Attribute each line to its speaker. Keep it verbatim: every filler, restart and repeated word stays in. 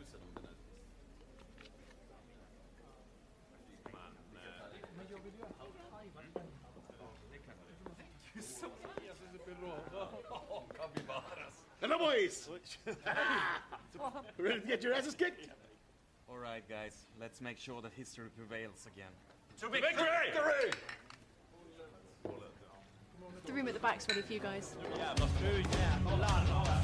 Speaker 1: Hello, boys! Ready to get your asses kicked?
Speaker 2: All right, guys. Let's make sure that history prevails again.
Speaker 1: To victory! Victory!
Speaker 3: The room at the back's ready for you guys.
Speaker 4: Jävla fru, jävlar!